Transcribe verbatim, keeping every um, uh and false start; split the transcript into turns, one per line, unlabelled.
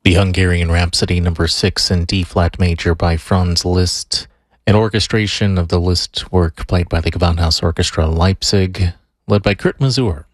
The Hungarian Rhapsody number six in D-flat major by Franz Liszt, an orchestration of the Liszt work played by the Gewandhaus Orchestra Leipzig, led by Kurt Masur.